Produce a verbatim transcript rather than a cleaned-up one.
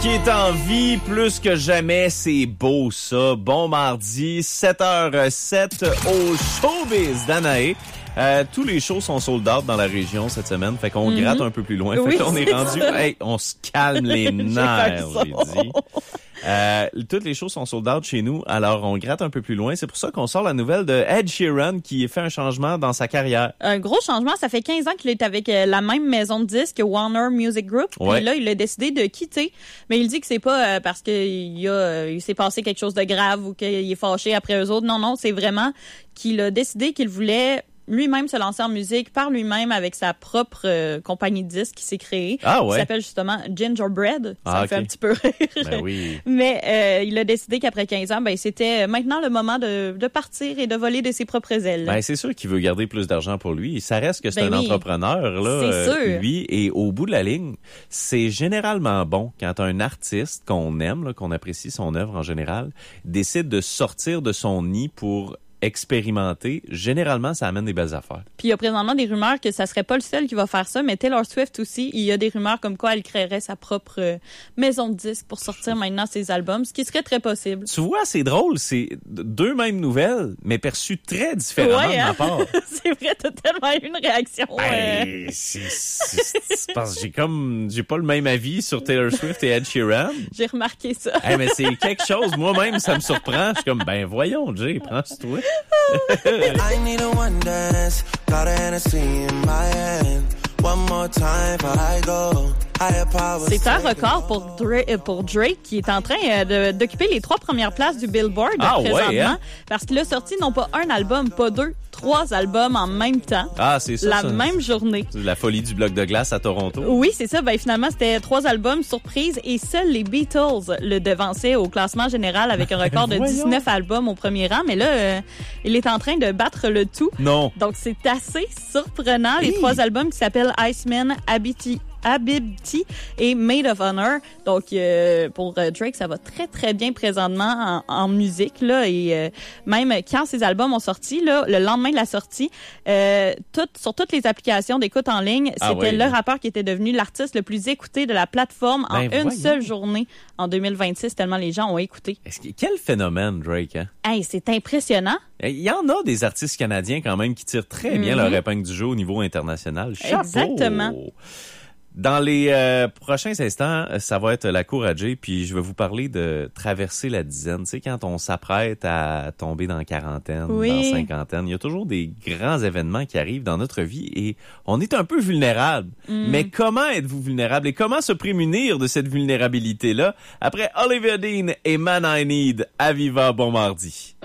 qui est en vie plus que jamais, c'est beau ça. Bon mardi, sept heures sept au Showbiz d'Anaé. Euh, tous les shows sont sold out dans la région cette semaine, fait qu'on mm-hmm. gratte un peu plus loin. Oui, fait qu'on est rendu, hey, on se calme les nerfs, j'ai dit. Euh, toutes les shows sont sold out chez nous, alors on gratte un peu plus loin. C'est pour ça qu'on sort la nouvelle de Ed Sheeran qui fait un changement dans sa carrière. Un gros changement, ça fait quinze ans qu'il est avec la même maison de disques, Warner Music Group. Ouais. Puis là, il a décidé de quitter, mais il dit que c'est pas euh, parce qu'il a, euh, il s'est passé quelque chose de grave ou qu'il est fâché après eux autres. Non, non, c'est vraiment qu'il a décidé qu'il voulait lui-même se lancer en musique par lui-même avec sa propre euh, compagnie de disques qui s'est créée. Ah ouais. Qui s'appelle justement Gingerbread. Ça ah, me okay. fait un petit peu rire. Ben oui. Mais euh, il a décidé qu'après quinze ans, ben c'était maintenant le moment de, de partir et de voler de ses propres ailes. Ben c'est sûr qu'il veut garder plus d'argent pour lui. Ça reste que c'est ben un oui. entrepreneur là, c'est euh, sûr. lui. Et au bout de la ligne, c'est généralement bon quand un artiste qu'on aime, là, qu'on apprécie son œuvre en général, décide de sortir de son nid pour expérimenter, généralement, ça amène des belles affaires. Puis il y a présentement des rumeurs que ça serait pas le seul qui va faire ça, mais Taylor Swift aussi, il y a des rumeurs comme quoi elle créerait sa propre euh, maison de disques pour sortir maintenant ses albums, ce qui serait très possible. Tu vois, c'est drôle, c'est deux mêmes nouvelles, mais perçues très différemment ouais, de hein? ma part. C'est vrai, t'as tellement eu une réaction. Ben, euh... c'est, c'est, c'est parce que j'ai comme, j'ai pas le même avis sur Taylor Swift et Ed Sheeran. J'ai remarqué ça. Hey, mais c'est quelque chose, moi-même, ça me surprend. Je suis comme, ben voyons, Jay, prends-toi. I need a one dance, got a Hennessy in my hand. One more time before I go. C'est un record pour Drake, pour Drake qui est en train de, d'occuper les trois premières places du Billboard ah, présentement ouais, hein? parce qu'il a sorti non pas un album, pas deux, trois albums en même temps. Ah, c'est ça. La ça. même journée. C'est la folie du bloc de glace à Toronto. Oui, c'est ça. Ben finalement, c'était trois albums surprise et seuls les Beatles le devançaient au classement général avec un record de dix-neuf albums au premier rang. Mais là, euh, il est en train de battre le tout. Non. Donc, c'est assez surprenant. Les hey. trois albums qui s'appellent Iceman, Habiti, Habibti et Maid of Honor. Donc, euh, pour euh, Drake, ça va très, très bien présentement en, en musique, là. Et euh, même quand ces albums ont sorti, là, le lendemain de la sortie, euh, tout, sur toutes les applications d'écoute en ligne, ah c'était oui. le rappeur qui était devenu l'artiste le plus écouté de la plateforme ben, en une voyons. seule journée en deux mille vingt-six, tellement les gens ont écouté. Est-ce que, quel phénomène, Drake, hein? Hey, c'est impressionnant. Il y en a des artistes canadiens quand même qui tirent très bien mm-hmm. leur épingle du jeu au niveau international. Chapeau! Exactement. Dans les euh, prochains instants, ça va être la cour à Jay, puis je vais vous parler de traverser la dizaine. Tu sais, quand on s'apprête à tomber dans la quarantaine, oui. dans la cinquantaine, il y a toujours des grands événements qui arrivent dans notre vie et on est un peu vulnérable. Mm. Mais comment êtes-vous vulnérable et comment se prémunir de cette vulnérabilité-là? Après Olivia Dean et Man I Need, à Viva, bon mardi.